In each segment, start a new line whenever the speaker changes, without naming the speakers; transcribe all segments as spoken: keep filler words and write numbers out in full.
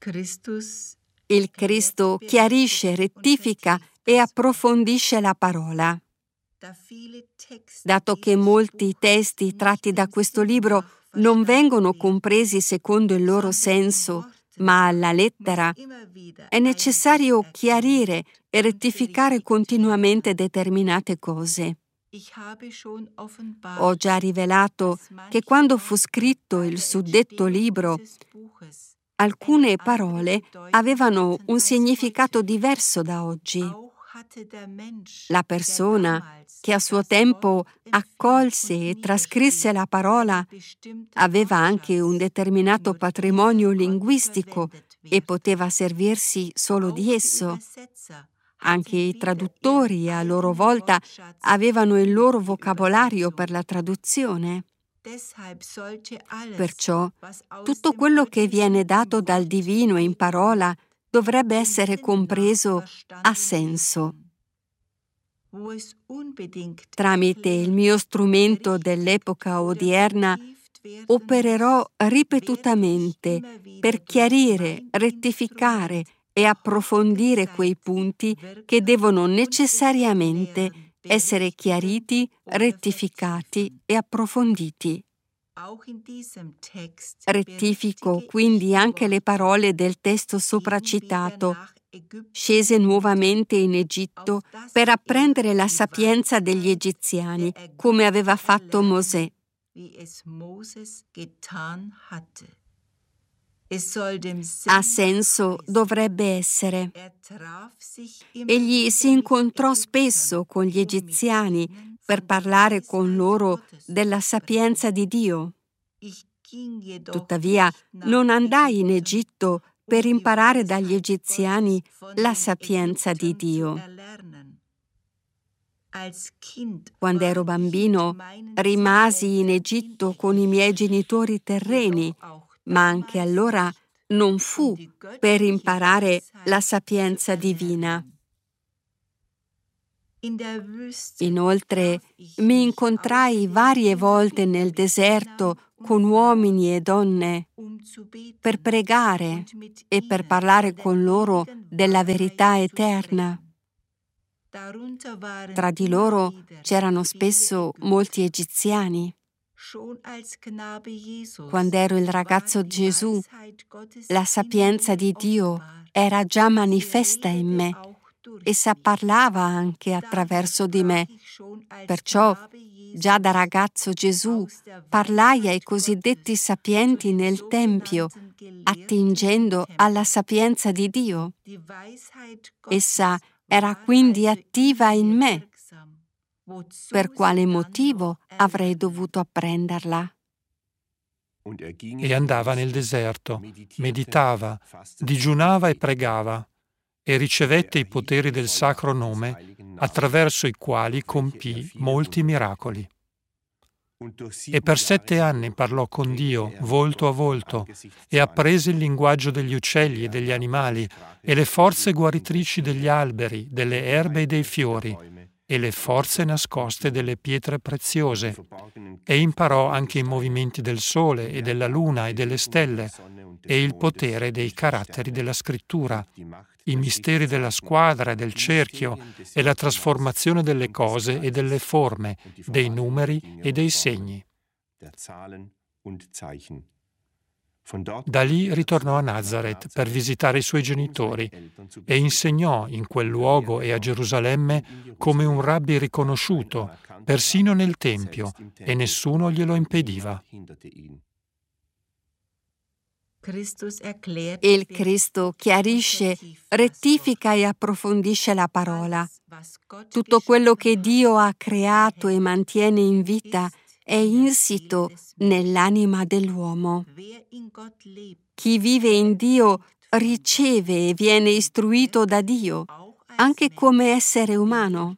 Il Cristo chiarisce, rettifica e approfondisce la parola. Dato che molti testi tratti da questo libro non vengono compresi secondo il loro senso, ma alla lettera, è necessario chiarire e rettificare continuamente determinate cose. Ho già rivelato che quando fu scritto il suddetto libro, alcune parole avevano un significato diverso da oggi. La persona che a suo tempo accolse e trascrisse la parola aveva anche un determinato patrimonio linguistico e poteva servirsi solo di esso. Anche i traduttori, a loro volta, avevano il loro vocabolario per la traduzione. Perciò, tutto quello che viene dato dal divino in parola dovrebbe essere compreso a senso. Tramite il mio strumento dell'epoca odierna, opererò ripetutamente per chiarire, rettificare e approfondire quei punti che devono necessariamente essere chiariti, rettificati e approfonditi. Rettifico quindi anche le parole del testo sopracitato, scese nuovamente in Egitto per apprendere la sapienza degli egiziani, come aveva fatto Mosè. Ha senso dovrebbe essere. Egli si incontrò spesso con gli egiziani per parlare con loro della sapienza di Dio. Tuttavia, non andai in Egitto per imparare dagli egiziani la sapienza di Dio. Quando ero bambino, rimasi in Egitto con i miei genitori terreni, ma anche allora non fu per imparare la sapienza divina. Inoltre, mi incontrai varie volte nel deserto con uomini e donne per pregare e per parlare con loro della verità eterna. Tra di loro c'erano spesso molti egiziani. Quando ero il ragazzo Gesù, la sapienza di Dio era già manifesta in me. Essa parlava anche attraverso di me. Perciò, già da ragazzo Gesù, parlai ai cosiddetti sapienti nel Tempio, attingendo alla sapienza di Dio. Essa era quindi attiva in me. Per quale motivo avrei dovuto apprenderla?
E andava nel deserto, meditava, digiunava e pregava, e ricevette i poteri del sacro nome, attraverso i quali compì molti miracoli. E per sette anni parlò con Dio, volto a volto, e apprese il linguaggio degli uccelli e degli animali, e le forze guaritrici degli alberi, delle erbe e dei fiori, e le forze nascoste delle pietre preziose, e imparò anche i movimenti del sole e della luna e delle stelle, e il potere dei caratteri della scrittura, i misteri della squadra e del cerchio, e la trasformazione delle cose e delle forme, dei numeri e dei segni. Da lì ritornò a Nazaret per visitare i suoi genitori e insegnò in quel luogo e a Gerusalemme come un rabbi riconosciuto, persino nel Tempio, e nessuno glielo impediva.
Il Cristo chiarisce, rettifica e approfondisce la parola. Tutto quello che Dio ha creato e mantiene in vita è insito nell'anima dell'uomo. Chi vive in Dio riceve e viene istruito da Dio, anche come essere umano.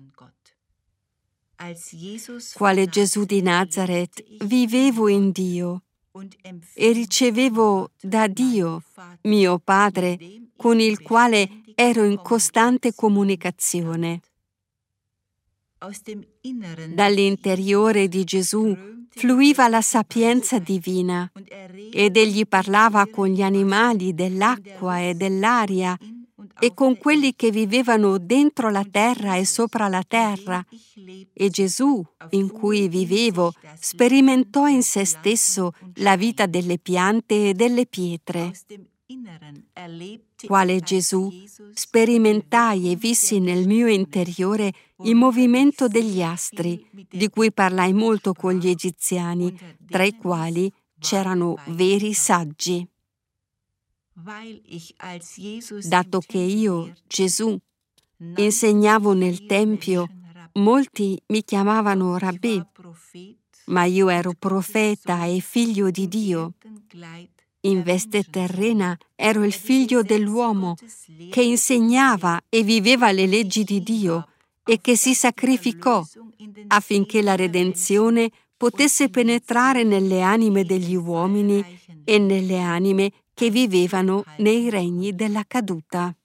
Quale Gesù di Nazaret, vivevo in Dio e ricevevo da Dio, mio Padre, con il quale ero in costante comunicazione. Dall'interiore di Gesù fluiva la sapienza divina ed egli parlava con gli animali dell'acqua e dell'aria e con quelli che vivevano dentro la terra e sopra la terra. E Gesù, in cui vivevo, sperimentò in se stesso la vita delle piante e delle pietre. Quale Gesù, sperimentai e vissi nel mio interiore il movimento degli astri, di cui parlai molto con gli egiziani, tra i quali c'erano veri saggi. Dato che io, Gesù, insegnavo nel Tempio, molti mi chiamavano Rabbì, ma io ero profeta e figlio di Dio. In veste terrena ero il figlio dell'uomo che insegnava e viveva le leggi di Dio e che si sacrificò affinché la redenzione potesse penetrare nelle anime degli uomini e nelle anime che vivevano nei regni della caduta.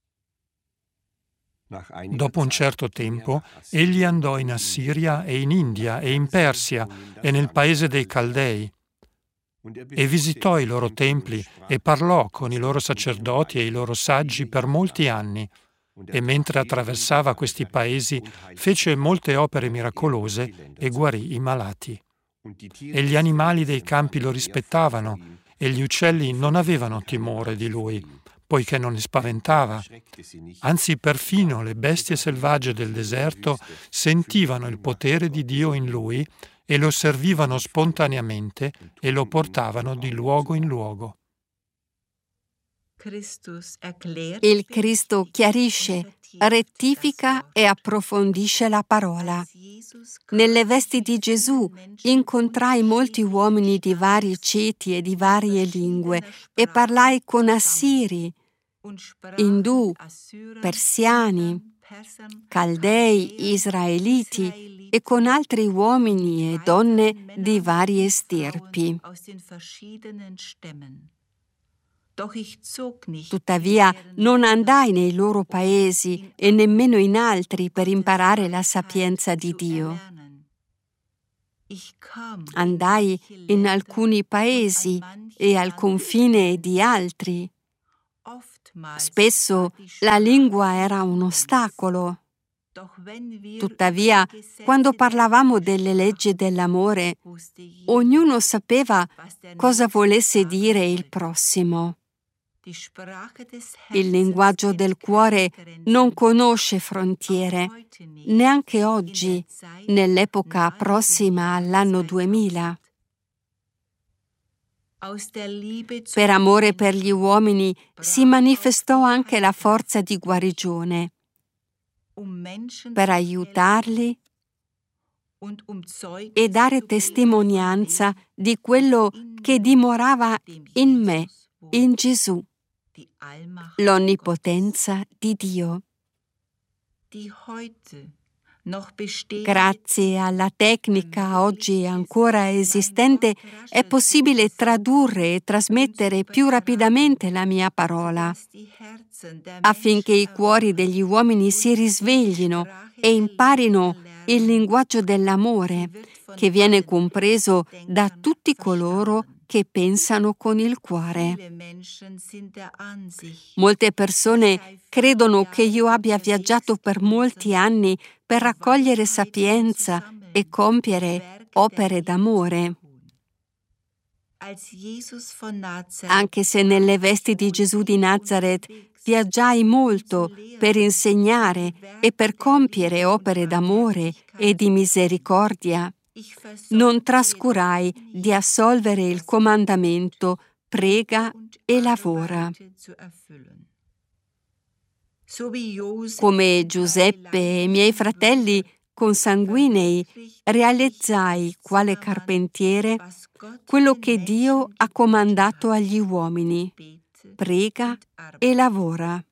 Dopo un certo tempo, egli andò in Assiria e in India e in Persia e nel paese dei Caldei e visitò i loro templi e parlò con i loro sacerdoti e i loro saggi per molti anni. E mentre attraversava questi paesi fece molte opere miracolose e guarì i malati. E gli animali dei campi lo rispettavano e gli uccelli non avevano timore di lui, poiché non li spaventava. Anzi, perfino le bestie selvagge del deserto sentivano il potere di Dio in lui e lo servivano spontaneamente e lo portavano di luogo in luogo.
Il Cristo chiarisce, rettifica e approfondisce la parola. Nelle vesti di Gesù incontrai molti uomini di vari ceti e di varie lingue e parlai con assiri, indù, persiani, caldei, israeliti e con altri uomini e donne di varie stirpi. Tuttavia non andai nei loro paesi e nemmeno in altri per imparare la sapienza di Dio. Andai in alcuni paesi e al confine di altri. Spesso la lingua era un ostacolo. Tuttavia, quando parlavamo delle leggi dell'amore, ognuno sapeva cosa volesse dire il prossimo. Il linguaggio del cuore non conosce frontiere, neanche oggi, nell'epoca prossima all'anno duemila. Per amore per gli uomini si manifestò anche la forza di guarigione, per aiutarli e dare testimonianza di quello che dimorava in me, in Gesù, l'onnipotenza di Dio. Grazie alla tecnica oggi ancora esistente è possibile tradurre e trasmettere più rapidamente la mia parola, affinché i cuori degli uomini si risveglino e imparino il linguaggio dell'amore, che viene compreso da tutti coloro che pensano con il cuore. Molte persone credono che io abbia viaggiato per molti anni per raccogliere sapienza e compiere opere d'amore. Anche se nelle vesti di Gesù di Nazaret viaggiai molto per insegnare e per compiere opere d'amore e di misericordia, non trascurai di assolvere il comandamento prega e lavora. Come Giuseppe e i miei fratelli consanguinei realizzai quale carpentiere quello che Dio ha comandato agli uomini: prega e lavora.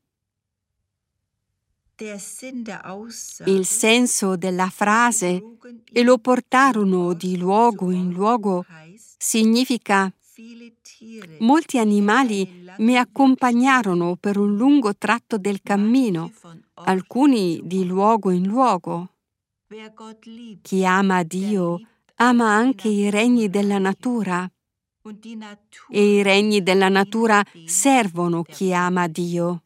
Il senso della frase "e lo portarono di luogo in luogo" significa: molti animali mi accompagnarono per un lungo tratto del cammino, alcuni di luogo in luogo. Chi ama Dio ama anche i regni della natura, e i regni della natura servono chi ama Dio.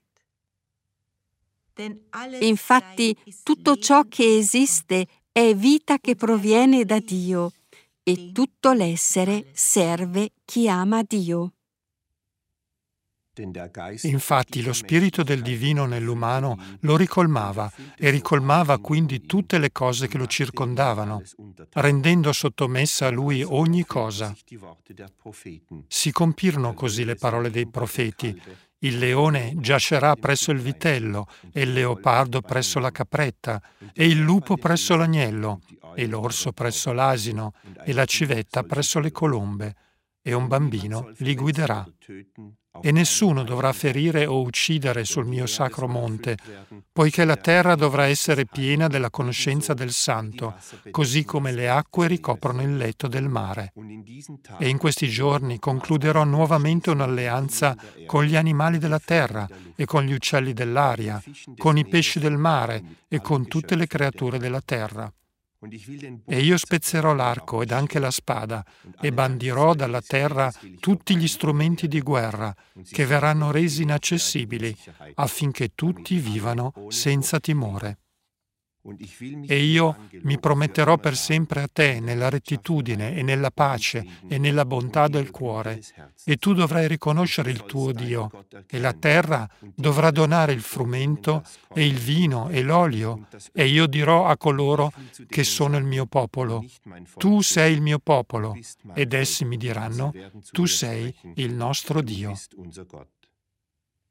Infatti, tutto ciò che esiste è vita che proviene da Dio, e tutto l'essere serve chi ama Dio.
Infatti lo spirito del divino nell'umano lo ricolmava e ricolmava quindi tutte le cose che lo circondavano, rendendo sottomessa a lui ogni cosa. Si compirono così le parole dei profeti: il leone giacerà presso il vitello, e il leopardo presso la capretta, e il lupo presso l'agnello, e l'orso presso l'asino, e la civetta presso le colombe, e un bambino li guiderà. E nessuno dovrà ferire o uccidere sul mio sacro monte, poiché la terra dovrà essere piena della conoscenza del Santo, così come le acque ricoprono il letto del mare. E in questi giorni concluderò nuovamente un'alleanza con gli animali della terra e con gli uccelli dell'aria, con i pesci del mare e con tutte le creature della terra. E io spezzerò l'arco ed anche la spada, e bandirò dalla terra tutti gli strumenti di guerra, che verranno resi inaccessibili, affinché tutti vivano senza timore. E io mi prometterò per sempre a te nella rettitudine e nella pace e nella bontà del cuore, e tu dovrai riconoscere il tuo Dio, e la terra dovrà donare il frumento e il vino e l'olio, e io dirò a coloro che sono il mio popolo: tu sei il mio popolo, ed essi mi diranno: tu sei il nostro Dio.